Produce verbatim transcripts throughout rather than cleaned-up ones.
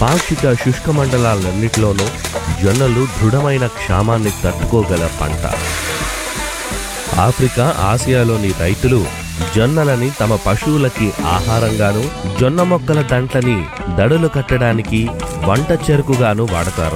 పాక్షిక శుష్క మండలాలన్నిటిలోనూ జొన్నలు దృఢమైన క్షామాన్ని తట్టుకోగల పంట. ఆఫ్రికా, ఆసియాలోని రైతులు జొన్నలని తమ పశువులకి ఆహారంగాను, జొన్న మొక్కల దంట్లని దడులు కట్టడానికి, వంట చెరుకుగాను వాడతారు.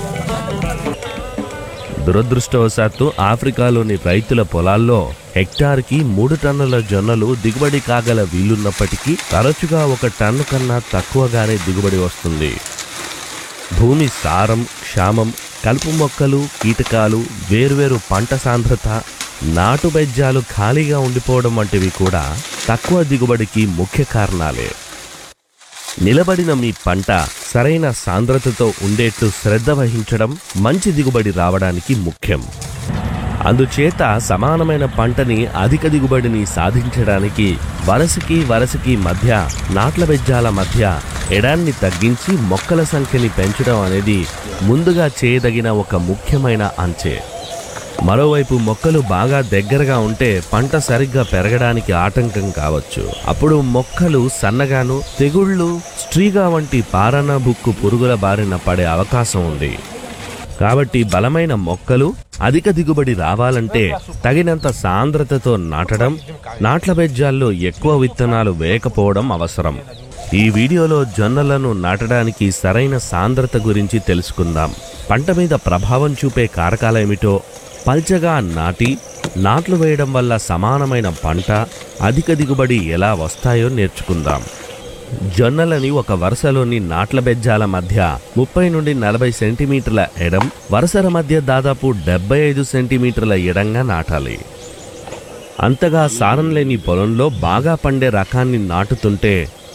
దురదృష్టవశాత్తు ఆఫ్రికాలోని రైతుల పొలాల్లో హెక్టార్కి మూడు టన్నుల జొన్నలు దిగుబడి కాగల వీలున్నప్పటికీ తరచుగా ఒక టన్ను కన్నా తక్కువగానే దిగుబడి వస్తుంది. భూమి సారం, క్షామం, కలుపు మొక్కలు, కీటకాలు, వేర్వేరు పంట సాంద్రత, నాటు బెజ్జాలు ఖాళీగా ఉండిపోవడం వంటివి కూడా తక్కువ దిగుబడికి ముఖ్య కారణాలే. నిలబడిన మీ పంట సరైన సాంద్రతతో ఉండేట్టు శ్రద్ధ వహించడం మంచి దిగుబడి రావడానికి ముఖ్యం. అందుచేత సమానమైన పంటని, అధిక దిగుబడిని సాధించడానికి వరసకి వరసకి మధ్య, నాట్ల బెజ్జాల మధ్య ఎడాన్ని తగ్గించి మొక్కల సంఖ్యని పెంచడం అనేది ముందుగా చేయదగిన ఒక ముఖ్యమైన అంచే. మరోవైపు మొక్కలు బాగా దగ్గరగా ఉంటే పంట సరిగ్గా పెరగడానికి ఆటంకం కావచ్చు. అప్పుడు మొక్కలు సన్నగాను, తెగుళ్ళు, స్ట్రీగా వంటి పారణ బుక్కు పురుగుల బారిన పడే అవకాశం ఉంది. కాబట్టి బలమైన మొక్కలు అధిక దిగుబడి రావాలంటే తగినంత సాంద్రతతో నాటడం, నాట్ల బెజ్జాల్లో ఎక్కువ విత్తనాలు వేయకపోవడం అవసరం. ఈ వీడియోలో జొన్నలను నాటడానికి సరైన సాంద్రత గురించి తెలుసుకుందాం. పంట మీద ప్రభావం చూపే కారకాలేమిటో, పల్చగా నాటి నాట్లు వేయడం వల్ల సమానమైన పంట, అధిక దిగుబడి ఎలా వస్తాయో నేర్చుకుందాం. జొన్నలని ఒక వరుసలోని నాట్ల బెజ్జాల మధ్య ముప్పై నుండి నలభై సెంటీమీటర్ల ఎడం, వరుసల మధ్య దాదాపు డెబ్బై ఐదు సెంటీమీటర్ల ఎడంగా నాటాలి. అంతగా సారం లేని పొలంలో బాగా పండే రకాన్ని నాటుతుంటే